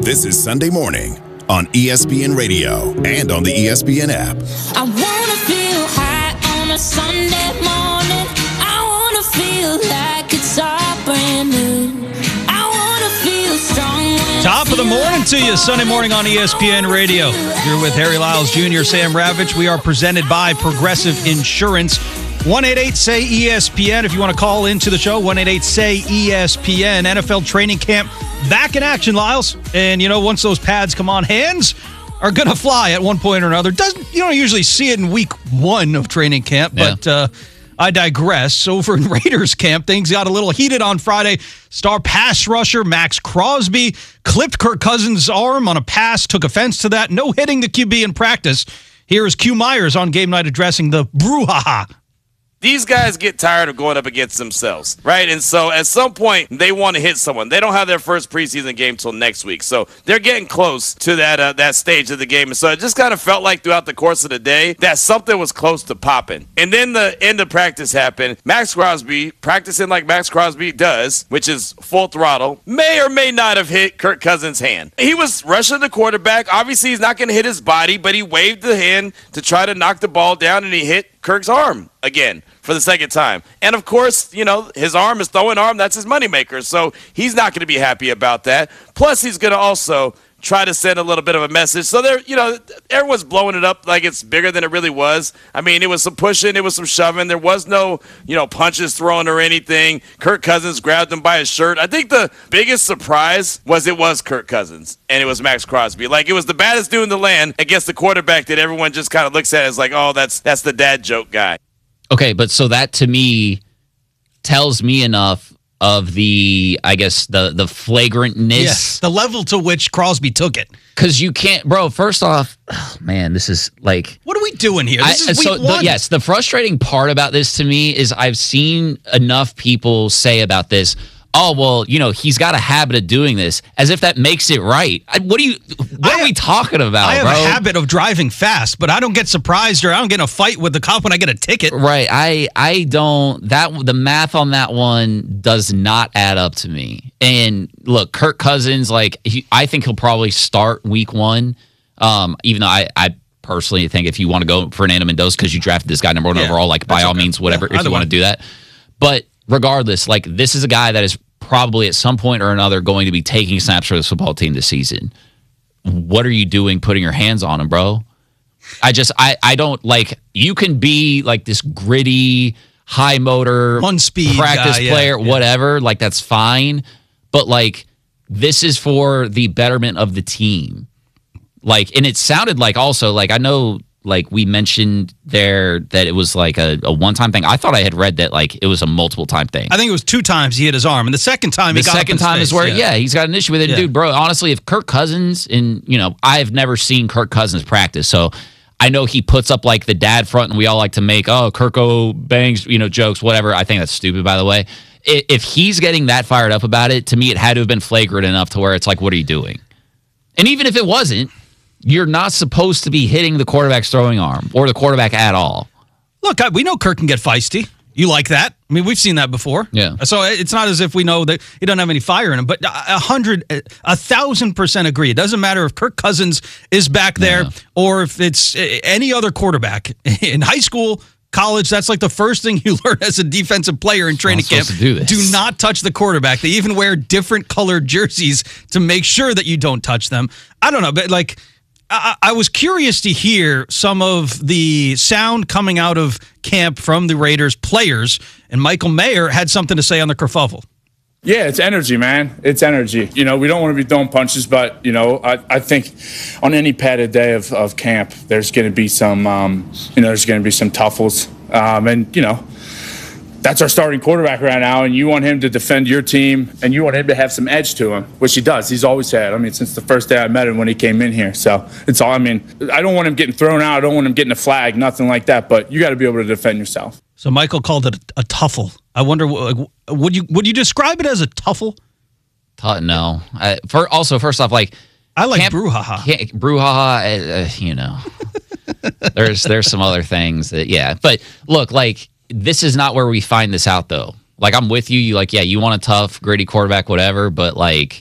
This is Sunday Morning on ESPN Radio and on the ESPN app. I want to feel high on a Sunday morning. I want to feel like it's all brand new. I want to feel strong. Top of the morning to you, Sunday morning on ESPN Radio. You're with Harry Lyles Jr., Sam Ravitch. We are presented by Progressive Insurance. 1-888-SAY-ESPN if you want to call into the show. 1-888-SAY-ESPN. NFL training camp back in action, Lyles. And, you know, once those pads come on, hands are going to fly at one point or another. You don't usually see it in week one of training camp, but I digress. Over in Raiders camp, things got a little heated on Friday. Star pass rusher Max Crosby clipped Kirk Cousins' arm on a pass, took offense to that. No hitting the QB in practice. Here is Q Myers on game night addressing the brouhaha. These guys get tired of going up against themselves, right? And so at some point, they want to hit someone. They don't have their first preseason game until next week. So they're getting close to that stage of the game. And so it just kind of felt like throughout the course of the day that something was close to popping. And then the end of practice happened. Max Crosby, practicing like Max Crosby does, which is full throttle, may or may not have hit Kirk Cousins' hand. He was rushing the quarterback. Obviously, he's not going to hit his body, but he waved the hand to try to knock the ball down, and he hit Kirk's arm again for the second time. And, of course, you know, his arm is throwing arm. That's his moneymaker. So he's not going to be happy about that. Plus, he's going to also try to send a little bit of a message. So there, you know, everyone's blowing it up like it's bigger than it really was. I mean, it was some pushing, it was some shoving. There was no, you know, punches thrown or anything. Kirk Cousins grabbed him by his shirt. I think the biggest surprise was it was Kirk Cousins and it was Max Crosby. Like, it was the baddest dude in the land against the quarterback that everyone just kind of looks at as like, oh, that's the dad joke guy. Okay, but so that to me tells me enough of the, I guess, the flagrantness. Yes, the level to which Crosby took it. Because you can't, bro, first off, oh, man, this is like... What are we doing here? This is week one. Yes, the frustrating part about this to me is I've seen enough people say about this, oh, well, you know, he's got a habit of doing this, as if that makes it right. What are we talking about, I have bro? a habit of driving fast, but I don't get surprised or I don't get in a fight with the cop when I get a ticket. Right. I don't, the math on that one does not add up to me. And look, Kirk Cousins, like, I think he'll probably start week one, even though I personally think if you want to go for Fernando Mendoza because you drafted this guy number one overall, like, by all means, whatever, if you want to do that. But regardless, like, this is a guy that is probably at some point or another going to be taking snaps for this football team this season. What are you doing putting your hands on him, bro? I don't, like, you can be like this gritty, high motor, one-speed practice guy, player, whatever, like, that's fine. But, like, this is for the betterment of the team. Like, and it sounded like also, like, I know, like, we mentioned there that it was like a one-time thing. I thought I had read that, like, it was a multiple-time thing. I think it was 2 times he hit his arm, and the second time he got up in The second time space. is where, he's got an issue with it. Dude, bro, honestly, if Kirk Cousins, and, you know, I've never seen Kirk Cousins practice, so I know he puts up, like, the dad front, and we all like to make, oh, Kirko bangs, you know, jokes, whatever. I think that's stupid, by the way. If he's getting that fired up about it, to me, it had to have been flagrant enough to where it's like, what are you doing? And even if it wasn't, you're not supposed to be hitting the quarterback's throwing arm or the quarterback at all. Look, we know Kirk can get feisty. You like that? I mean, we've seen that before. Yeah. So it's not as if we know that he doesn't have any fire in him. But 1,000% agree. It doesn't matter if Kirk Cousins is back there or if it's any other quarterback. In high school, college, that's like the first thing you learn as a defensive player in training camp. Do not touch the quarterback. They even wear different colored jerseys to make sure that you don't touch them. I don't know, but like, I was curious to hear some of the sound coming out of camp from the Raiders players, and Michael Mayer had something to say on the kerfuffle. Yeah, it's energy, man. It's energy. You know, we don't want to be throwing punches, but, you know, I think on any padded day of camp, there's going to be some, there's going to be some tuffles. And, you know, that's our starting quarterback right now, and you want him to defend your team, and you want him to have some edge to him, which he does. He's always had. I mean, since the first day I met him when he came in here. So it's all, I mean, I don't want him getting thrown out. I don't want him getting a flag, nothing like that, but you got to be able to defend yourself. So Michael called it a tuffle. I wonder, would you describe it as a tuffle? No. First off, like, I like brouhaha. Brouhaha, you know. there's some other things that, but look, like, this is not where we find this out, though. Like, I'm with you. You want a tough, gritty quarterback, whatever, but, like,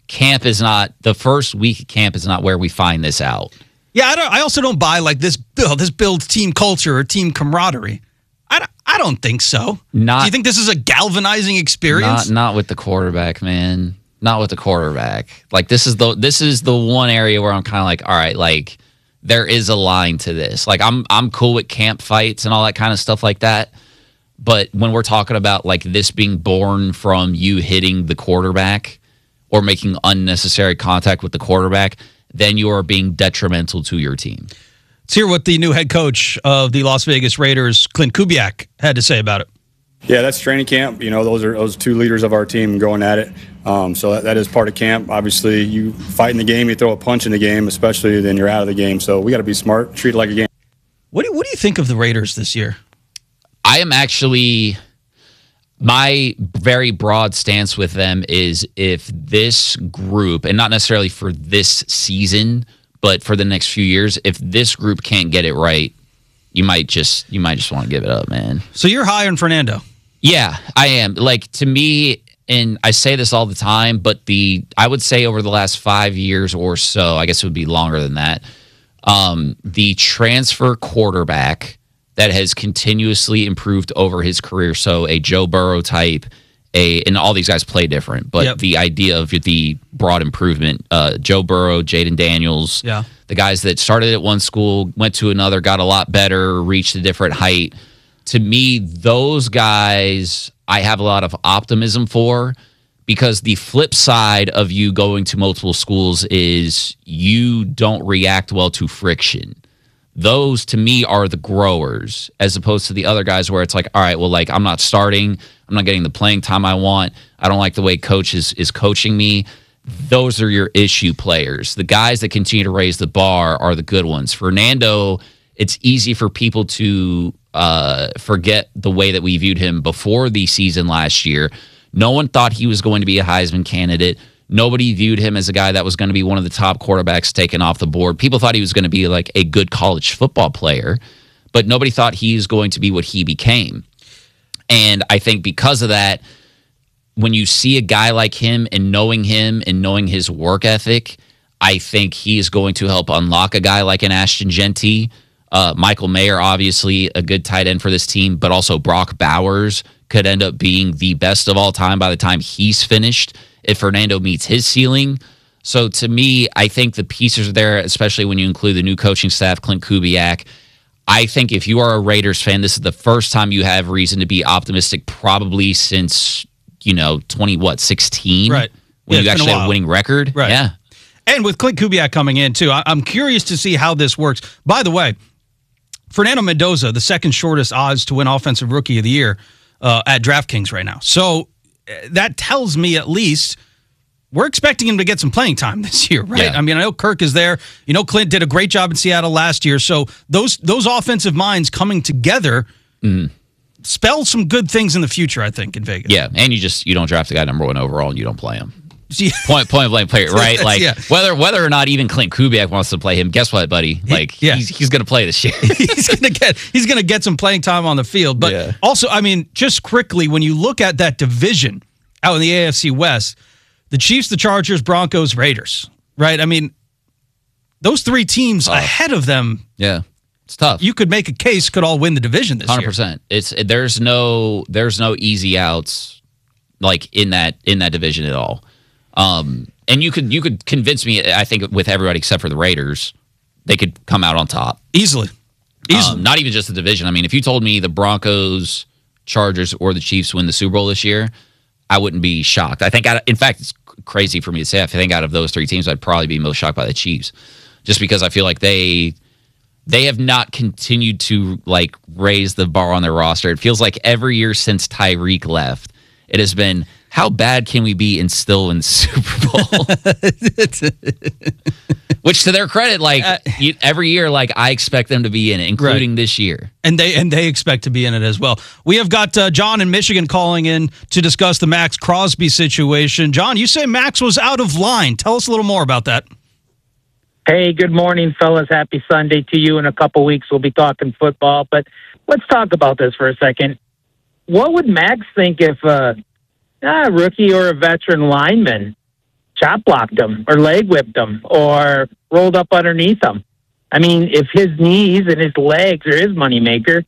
camp is not the first week of camp is not where we find this out. Yeah, I also don't buy like this builds team culture or team camaraderie. I don't think so. Do you think this is a galvanizing experience? Not with the quarterback, man. Not with the quarterback. Like this is the one area where I'm kind of like, all right, like there is a line to this. Like I'm cool with camp fights and all that kind of stuff like that. But when we're talking about like this being born from you hitting the quarterback or making unnecessary contact with the quarterback, then you are being detrimental to your team. Let's hear what the new head coach of the Las Vegas Raiders, Clint Kubiak, had to say about it. Yeah, that's training camp. You know, those two leaders of our team going at it. So that is part of camp. Obviously, you fight in the game, you throw a punch in the game, especially then you're out of the game. So we got to be smart, treat it like a game. What do you think of the Raiders this year? I am actually, my very broad stance with them is if this group, and not necessarily for this season, but for the next few years, if this group can't get it right, you might just want to give it up, man. So you're high on Fernando. Yeah, I am. Like, to me, and I say this all the time, but I would say over the last 5 years or so, I guess it would be longer than that, the transfer quarterback that has continuously improved over his career. So a Joe Burrow type, and all these guys play different, but the idea of the broad improvement, Joe Burrow, Jaden Daniels, the guys that started at one school, went to another, got a lot better, reached a different height. To me, those guys I have a lot of optimism for, because the flip side of you going to multiple schools is you don't react well to friction. Those, to me, are the growers, as opposed to the other guys where it's like, all right, well, like, I'm not starting. I'm not getting the playing time I want. I don't like the way coach is coaching me. Those are your issue players. The guys that continue to raise the bar are the good ones. Fernando, it's easy for people to forget the way that we viewed him before the season last year. No one thought he was going to be a Heisman candidate. Nobody viewed him as a guy that was going to be one of the top quarterbacks taken off the board. People thought he was going to be like a good college football player, but nobody thought he was going to be what he became. And I think because of that, when you see a guy like him and knowing his work ethic, I think he is going to help unlock a guy like an Ashton Genty. Michael Mayer, obviously a good tight end for this team, but also Brock Bowers could end up being the best of all time by the time he's finished, if Fernando meets his ceiling. So to me, I think the pieces are there, especially when you include the new coaching staff, Clint Kubiak. I think if you are a Raiders fan, this is the first time you have reason to be optimistic, probably since, 16? Right. When you actually have a winning record. Right. Yeah. And with Clint Kubiak coming in, too, I'm curious to see how this works. By the way, Fernando Mendoza, the second shortest odds to win Offensive Rookie of the Year at DraftKings right now. So that tells me at least we're expecting him to get some playing time this year, right? Yeah. I mean, I know Kirk is there. Clint did a great job in Seattle last year. So those offensive minds coming together spell some good things in the future, I think, in Vegas. Yeah, and you don't draft the guy number 1 overall and you don't play him. Point blank player, right? Like whether or not even Clint Kubiak wants to play him, guess what, buddy? Like he's going to play this year. he's going to get some playing time on the field. But also, I mean, just quickly, when you look at that division out in the AFC West, the Chiefs, the Chargers, Broncos, Raiders, right? I mean, those three teams ahead of them. Yeah, it's tough. You could make a case could all win the division this 100%. year. There's no easy outs like in that division at all. And you could convince me, I think, with everybody except for the Raiders, they could come out on top. Easily. Not even just the division. I mean, if you told me the Broncos, Chargers, or the Chiefs win the Super Bowl this year, I wouldn't be shocked. I think, in fact, it's crazy for me to say. I think out of those three teams, I'd probably be most shocked by the Chiefs, just because I feel like they have not continued to like raise the bar on their roster. It feels like every year since Tyreek left, it has been, how bad can we be and still in the Super Bowl? Which, to their credit, every year, I expect them to be in it, including this year. And they expect to be in it as well. We have got John in Michigan calling in to discuss the Max Crosby situation. John, you say Max was out of line. Tell us a little more about that. Hey, good morning, fellas. Happy Sunday to you. In a couple weeks, we'll be talking football. But let's talk about this for a second. What would Max think if a rookie or a veteran lineman chop blocked him or leg whipped him or rolled up underneath him. I mean, if his knees and his legs are his moneymaker,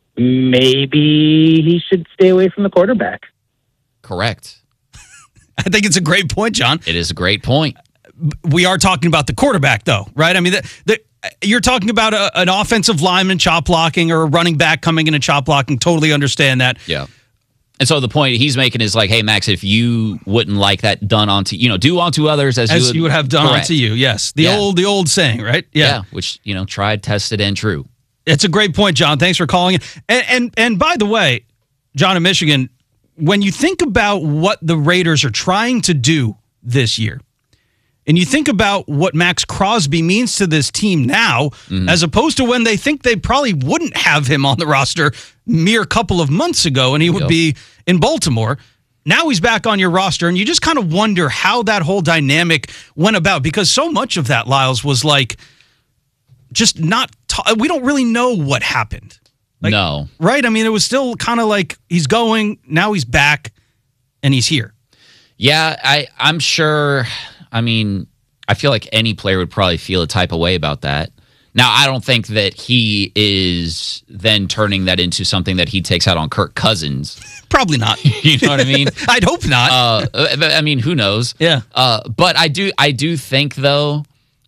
maybe he should stay away from the quarterback. Correct. I think it's a great point, John. It is a great point. We are talking about the quarterback, though, right? I mean, you're talking about an offensive lineman chop blocking or a running back coming in and chop blocking. Totally understand that. Yeah. And so the point he's making is like, hey, Max, if you wouldn't like that done onto, do unto others as you would have done onto you. Yes. The old saying, right? Yeah. Which, tried, tested, and true. It's a great point, John. Thanks for calling in. And by the way, John in Michigan, when you think about what the Raiders are trying to do this year, and you think about what Max Crosby means to this team now, as opposed to when they think they probably wouldn't have him on the roster mere couple of months ago, and he would be in Baltimore. Now he's back on your roster, and you just kind of wonder how that whole dynamic went about, because so much of that, Lyles, was like just not we don't really know what happened. Like, no. Right? I mean, it was still kind of like he's going, now he's back, and he's here. Yeah, I'm sure. I mean, I feel like any player would probably feel a type of way about that. Now, I don't think that he is then turning that into something that he takes out on Kirk Cousins. Probably not. You know what I mean? I'd hope not. I mean, who knows? Yeah. But I do think, though,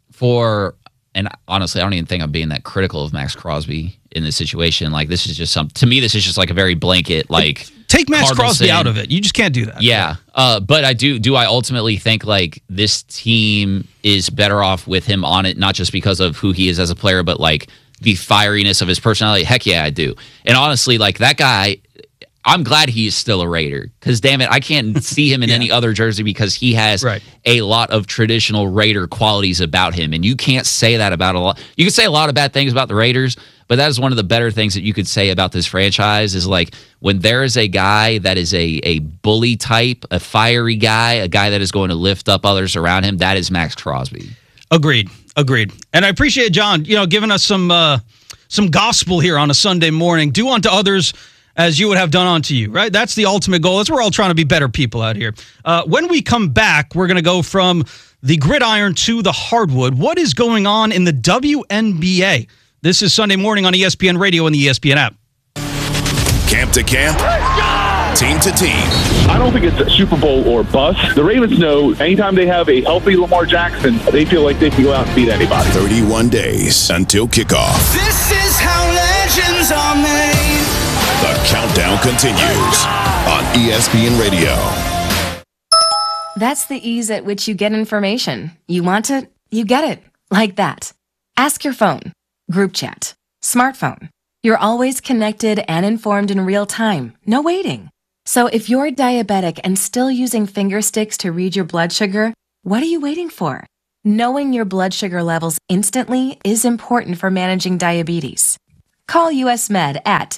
and honestly, I don't even think I'm being that critical of Max Crosby in this situation. Like, this is just to me, this is just like a very blanket, like, take Max Crosby out of it. You just can't do that. Yeah. But I ultimately think like this team is better off with him on it, not just because of who he is as a player, but like the fieriness of his personality. Heck yeah, I do. And honestly, like that guy, I'm glad he's still a Raider, because damn it, I can't see him in any other jersey, because he has a lot of traditional Raider qualities about him. And you can't say that about a lot. You can say a lot of bad things about the Raiders, but that is one of the better things that you could say about this franchise, is like when there is a guy that is a bully type, a fiery guy, a guy that is going to lift up others around him, that is Max Crosby. Agreed. And I appreciate John, giving us some gospel here on a Sunday morning. Do unto others as you would have done unto you, right? That's the ultimate goal. That's we're all trying to be better people out here. When we come back, we're going to go from the gridiron to the hardwood. What is going on in the WNBA? This is Sunday Morning on ESPN Radio and the ESPN app. Camp to camp, team to team. I don't think it's a Super Bowl or bust. The Ravens know anytime they have a healthy Lamar Jackson, they feel like they can go out and beat anybody. 31 days until kickoff. This is how legends are made. The countdown continues on ESPN Radio. That's the ease at which you get information. You want it, you get it. Like that. Ask your phone. Group chat. Smartphone. You're always connected and informed in real time. No waiting. So if you're diabetic and still using finger sticks to read your blood sugar, what are you waiting for? Knowing your blood sugar levels instantly is important for managing diabetes. Call US Med at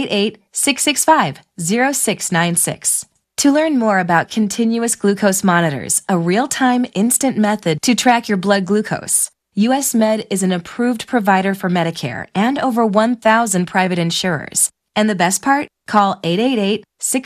888-665-0696. To learn more about continuous glucose monitors, a real-time instant method to track your blood glucose, US Med is an approved provider for Medicare and over 1,000 private insurers. And the best part? Call 888-665-0696.